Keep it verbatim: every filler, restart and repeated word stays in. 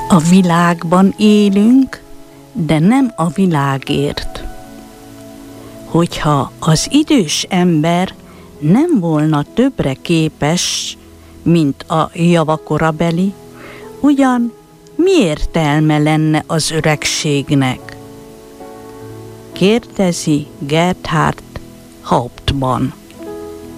A világban élünk, de nem a világért. Hogyha az idős ember nem volna többre képes, mint a javakorabeli, ugyan mi értelme lenne az öregségnek? Kérdezi Gerhard Hauptmann.